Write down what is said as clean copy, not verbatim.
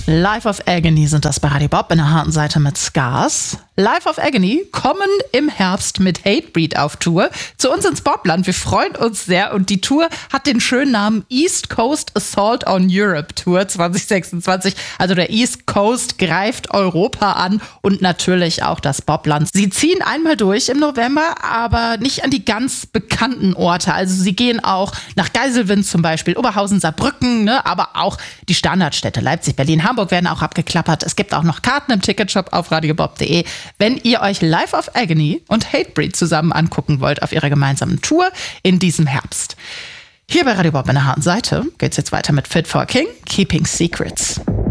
Life of Agony sind das bei Radio Bob in der harten Seite mit Scars. Life of Agony kommen im Herbst mit Hatebreed auf Tour zu uns ins Bobland. Wir freuen uns sehr und die Tour hat den schönen Namen East Coast Assault on Europe Tour 2026. Also der East Coast greift Europa an und natürlich auch das Bobland. Sie ziehen einmal durch im November, aber nicht an die ganz bekannten Orte. Also sie gehen auch nach Geiselwind zum Beispiel, Oberhausen, Saarbrücken, aber auch die Standardstädte Leipzig, Berlin, Hamburg werden auch abgeklappert. Es gibt auch noch Karten im Ticketshop auf radiobob.de. Wenn ihr euch Life of Agony und Hatebreed zusammen angucken wollt auf ihrer gemeinsamen Tour in diesem Herbst. Hier bei Radio Bob in der harten Seite geht's jetzt weiter mit Fit for a King, Keeping Secrets.